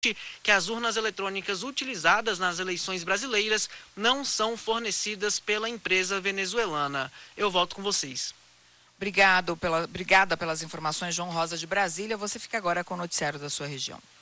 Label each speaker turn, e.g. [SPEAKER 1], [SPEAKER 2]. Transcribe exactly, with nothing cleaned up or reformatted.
[SPEAKER 1] que as urnas eletrônicas utilizadas nas eleições brasileiras não são fornecidas pela empresa venezuelana. Eu volto com vocês.
[SPEAKER 2] Obrigado pela, obrigada pelas informações, João Rosa de Brasília. Você fica agora com o noticiário da sua região.